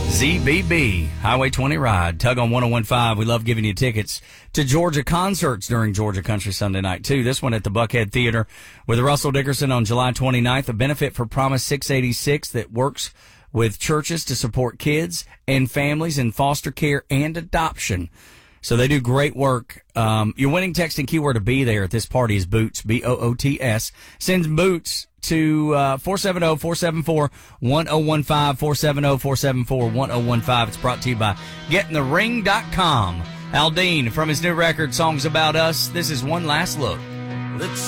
ZBB, Highway 20 Ride, Tug on 101.5. We love giving you tickets to Georgia concerts during Georgia Country Sunday night, too. This one at the Buckhead Theater with Russell Dickerson on July 29th, a benefit for Promise 686 that works with churches to support kids and families in foster care and adoption. So they do great work. Your winning text and keyword to be there at this party is BOOTS, BOOTS. Send BOOTS to 470-474-1015, 470-474-1015. It's brought to you by GetInTheRing.com. Aldean from his new record, Songs About Us. This is One Last Look.